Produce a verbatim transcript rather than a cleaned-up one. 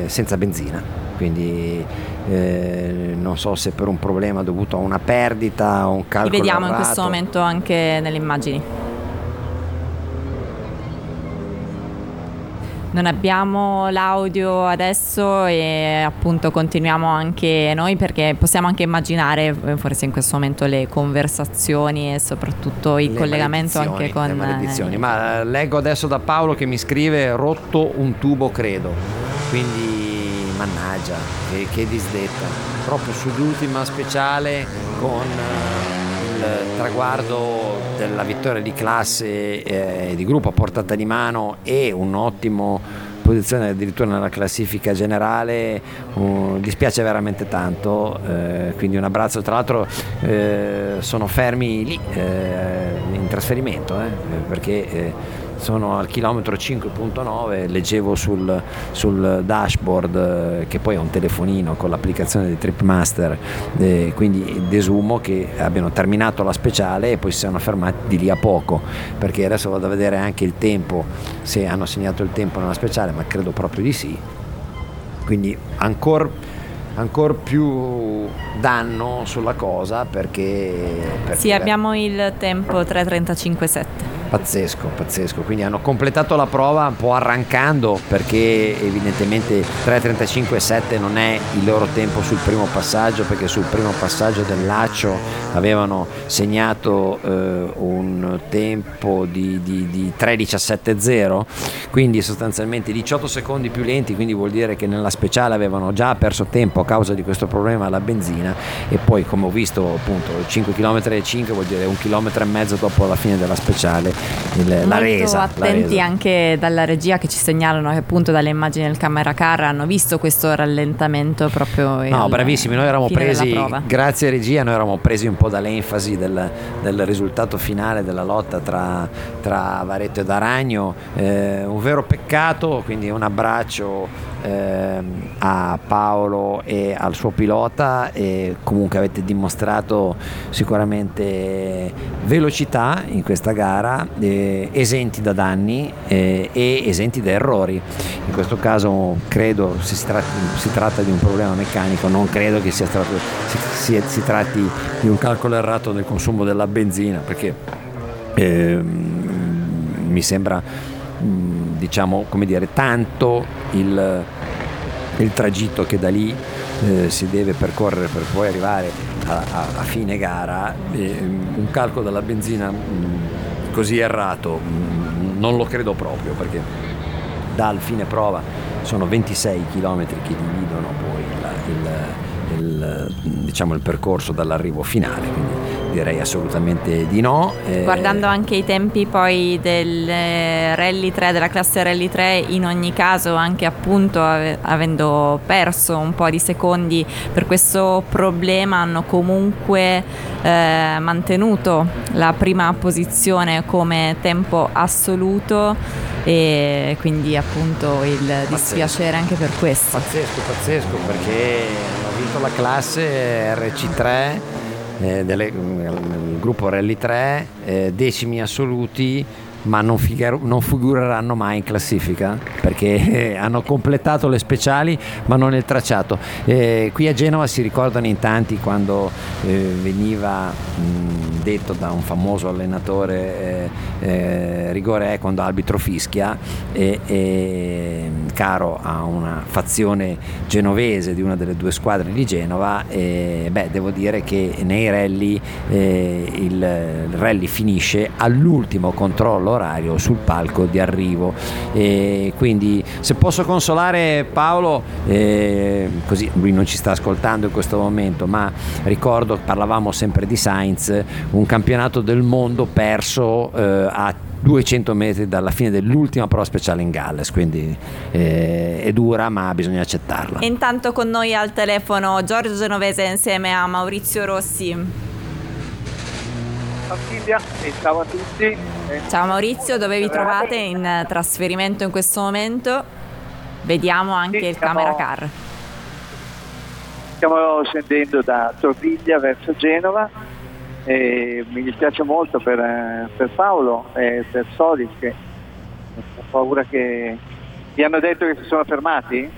senza benzina, quindi eh, non so se per un problema dovuto a una perdita o un calcolo Li vediamo errato. in questo momento anche nelle immagini. Non abbiamo l'audio adesso e appunto continuiamo anche noi, perché possiamo anche immaginare forse in questo momento le conversazioni e soprattutto il le collegamento anche con le maledizioni. Ma leggo adesso da Paolo che mi scrive: rotto un tubo credo, quindi mannaggia, che, che disdetta, proprio sull'ultima speciale con il traguardo della vittoria di classe e eh, di gruppo a portata di mano e un'ottima posizione addirittura nella classifica generale. Uh, dispiace veramente tanto, eh, quindi un abbraccio. Tra l'altro eh, sono fermi lì eh, in trasferimento, eh, perché eh, sono al chilometro cinque virgola nove, leggevo sul, sul dashboard eh, che poi è un telefonino con l'applicazione di Tripmaster, eh, quindi desumo che abbiano terminato la speciale e poi si sono fermati di lì a poco, perché adesso vado a vedere anche il tempo, se hanno segnato il tempo nella speciale, ma credo proprio di sì, quindi ancora ancora più danno sulla cosa, perché, perché sì, abbiamo il tempo tre trentacinque sette. Pazzesco, pazzesco, quindi hanno completato la prova un po' arrancando, perché evidentemente tre trentacinque sette non è il loro tempo sul primo passaggio, perché sul primo passaggio del Laccio avevano segnato eh, un tempo di, di, di tre diciassette zero, quindi sostanzialmente diciotto secondi più lenti, quindi vuol dire che nella speciale avevano già perso tempo a causa di questo problema alla benzina, e poi come ho visto appunto cinque virgola cinque chilometri vuol dire un chilometro e mezzo dopo la fine della speciale. Il, la resa, attenti la resa. Anche dalla regia che ci segnalano che appunto dalle immagini del camera car hanno visto questo rallentamento proprio. No, bravissimi, noi eravamo presi, grazie regia, noi eravamo presi un po' dall'enfasi del, del risultato finale della lotta tra, tra Varetto ed Aragno, eh, un vero peccato, quindi un abbraccio eh, a Paolo e al suo pilota, e comunque avete dimostrato sicuramente velocità in questa gara, eh, esenti da danni eh, e esenti da errori. In questo caso credo si, si, tratti, si tratta di un problema meccanico, non credo che sia stato, si, si, si tratti di un calcolo errato del consumo della benzina, perché eh, mi sembra diciamo come dire tanto il, il tragitto che da lì eh, si deve percorrere per poi arrivare a, a, a fine gara, eh, un calcolo della benzina mh, così errato mh, non lo credo proprio, perché dal fine prova sono ventisei chilometri che dividono poi il, il, il, diciamo il percorso dall'arrivo finale, quindi direi assolutamente di no. Eh, Guardando anche i tempi poi del Rally tre, della classe Rally tre, in ogni caso anche appunto ave- avendo perso un po' di secondi per questo problema, hanno comunque eh, mantenuto la prima posizione come tempo assoluto, e quindi appunto il dispiacere anche per questo. Pazzesco, pazzesco, perché hanno vinto la classe R C tre, Eh, delle, il gruppo Rally tre, eh, decimi assoluti, ma non, figu- non figureranno mai in classifica, perché eh, hanno completato le speciali ma non il tracciato. Eh, qui a Genova si ricordano in tanti quando eh, veniva mh, detto da un famoso allenatore eh, eh, rigore è quando l'arbitro fischia, e, e caro a una fazione genovese di una delle due squadre di Genova, e beh, devo dire che nei rally eh, il, il rally finisce all'ultimo controllo orario sul palco di arrivo, e quindi se posso consolare Paolo, eh, così lui non ci sta ascoltando in questo momento, ma ricordo, parlavamo sempre di Sainz, un campionato del mondo perso eh, a duecento metri dalla fine dell'ultima prova speciale in Galles, quindi eh, è dura ma bisogna accettarla. E intanto con noi al telefono Giorgio Genovese insieme a Maurizio Rossi. Ciao Silvia e ciao a tutti. Ciao Maurizio, dove vi trovate in trasferimento in questo momento? Vediamo anche sì, il stiamo, camera car. Stiamo scendendo da Torviglia verso Genova, e mi dispiace molto per, per Paolo e per Solis, che ho paura che vi hanno detto che si sono fermati?